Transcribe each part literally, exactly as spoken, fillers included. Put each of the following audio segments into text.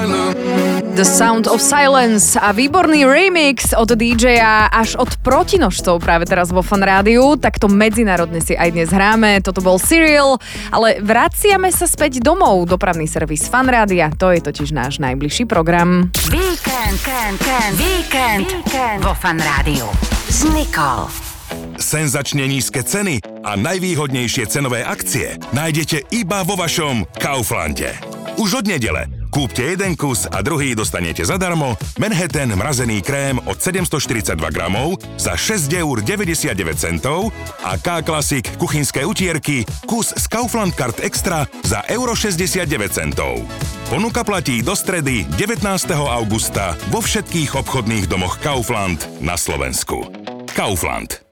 The Sound of Silence a výborný remix od dý džeja až od protinožcov práve teraz vo Fan Rádiu. Takto medzinárodne si aj dnes hráme. Toto bol Cyril, ale vraciame sa späť domov. Dopravný servis Fan Rádia, to je totiž náš najbližší program. Víkend, víkend, víkend, víkend vo Fan Rádiu s Nicole. Senzačne nízke ceny a najvýhodnejšie cenové akcie nájdete iba vo vašom Kauflande. Už od nedele kúpte jeden kus a druhý dostanete zadarmo Manhattan mrazený krém od sedemstoštyridsaťdva gramov za šesť eur deväťdesiatdeväť centov a K-Classic kuchynské utierky kus z Kaufland Card Extra za euro šesťdesiatdeväť centov. Ponuka platí do stredy devätnásteho augusta vo všetkých obchodných domoch Kaufland na Slovensku. Kaufland.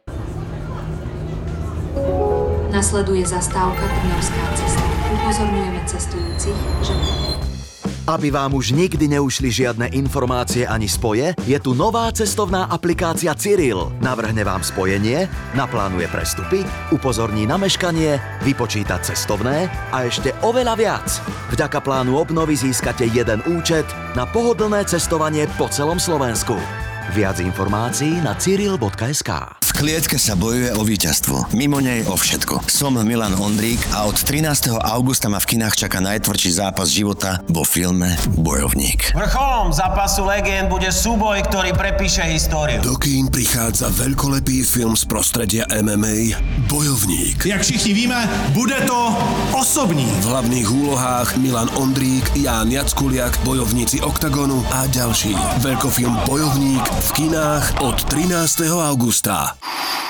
Nasleduje zastávka Trnavská cesta. Upozorňujeme cestujúcich, že... Aby vám už nikdy neušli žiadne informácie ani spoje, je tu nová cestovná aplikácia Cyril. Navrhne vám spojenie, naplánuje prestupy, upozorní na meškanie, vypočíta cestovné a ešte oveľa viac. Vďaka plánu obnovy získate jeden účet na pohodlné cestovanie po celom Slovensku. Viac informácií na cyril bodka es ká. V klietke sa bojuje o víťazstvo. Mimo nej o všetko. Som Milan Ondrík a od trinásteho augusta ma v kinách čaká najtvrdší zápas života vo filme Bojovník. Vrcholom zápasu legend bude súboj, ktorý prepíše históriu. Do kín prichádza veľkolepý film z prostredia em em á Bojovník. Jak všichni víme, bude to osobní. V hlavných úlohách Milan Ondrík, Ján Jackuliak, bojovníci Oktagonu a ďalší. Veľkofilm Bojovník v kinách od trinásteho augusta.